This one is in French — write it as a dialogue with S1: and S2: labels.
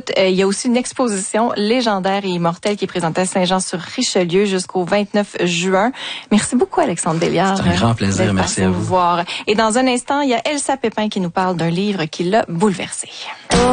S1: il y a aussi une exposition légendaire et immortelle qui est présentée à Saint-Jean-sur-Richelieu jusqu'au 29 juin. Merci beaucoup, Alexandre Béliard.
S2: C'est un grand plaisir. Merci à vous.
S1: Voir. Et dans un instant, il y a Elsa Pépin qui nous parle d'un livre qui l'a bouleversée.